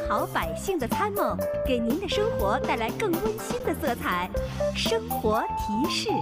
好百姓的参谋，给您的生活带来更温馨的色彩。生活提示。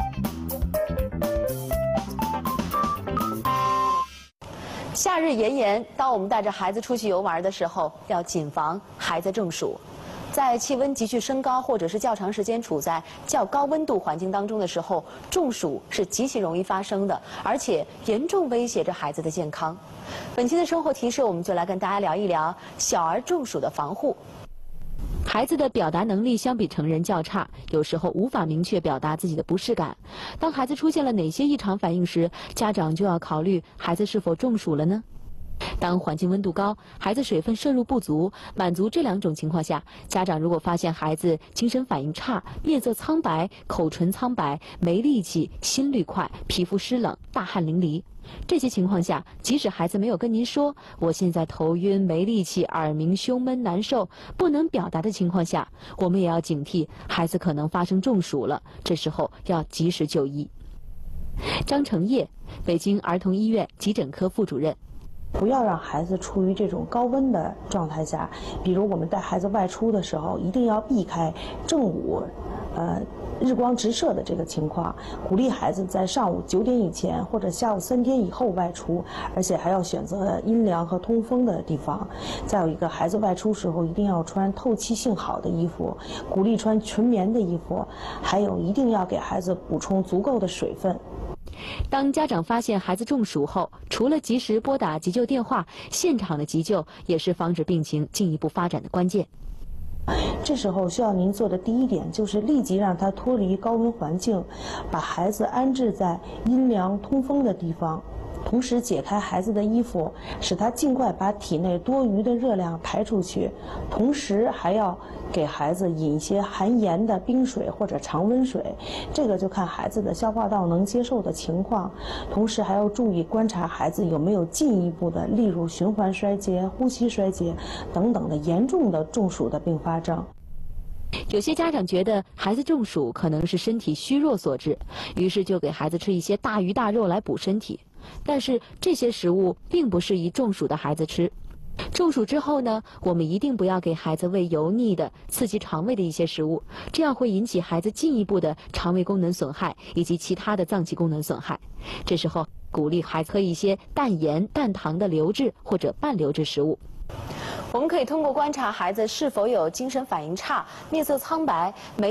夏日炎炎，当我们带着孩子出去游玩的时候，要谨防孩子中暑。在气温急剧升高，或者是较长时间处在较高温度环境当中的时候，中暑是极其容易发生的，而且严重威胁着孩子的健康。本期的生活提示，我们就来跟大家聊一聊小儿中暑的防护。孩子的表达能力相比成人较差，有时候无法明确表达自己的不适感。当孩子出现了哪些异常反应时，家长就要考虑孩子是否中暑了呢？当环境温度高，孩子水分摄入不足，满足这两种情况下，家长如果发现孩子精神反应差、面色苍白、口唇苍白、没力气、心率快、皮肤湿冷、大汗淋漓，这些情况下，即使孩子没有跟您说我现在头晕、没力气、耳鸣、胸闷、难受，不能表达的情况下，我们也要警惕孩子可能发生中暑了，这时候要及时就医。张成业，北京儿童医院急诊科副主任。 不要让孩子处于这种高温的状态下，比如我们带孩子外出的时候，一定要避开正午，日光直射的这个情况，鼓励孩子在上午9点以前或者下午3点以后外出，而且还要选择阴凉和通风的地方。再有一个，孩子外出时候一定要穿透气性好的衣服，鼓励穿纯棉的衣服，还有一定要给孩子补充足够的水分。 当家长发现孩子中暑后，除了及时拨打急救电话，现场的急救也是防止病情进一步发展的关键。 这时候需要您做的第一点就是立即让他脱离高温环境，把孩子安置在阴凉通风的地方，同时解开孩子的衣服，使他尽快把体内多余的热量排出去，同时还要给孩子饮一些含盐的冰水或者常温水，这个就看孩子的消化道能接受的情况，同时还要注意观察孩子有没有进一步的，例如循环衰竭、呼吸衰竭等等的严重的中暑的并发症。 有些家长觉得孩子中暑可能是身体虚弱所致，于是就给孩子吃一些大鱼大肉来补身体。但是这些食物并不适宜中暑的孩子吃。中暑之后呢，我们一定不要给孩子喂油腻的、刺激肠胃的一些食物，这样会引起孩子进一步的肠胃功能损害以及其他的脏器功能损害。这时候鼓励孩子喝一些淡盐、淡糖的流质或者半流质食物。我们可以通过观察孩子是否有精神反应差、面色苍白、没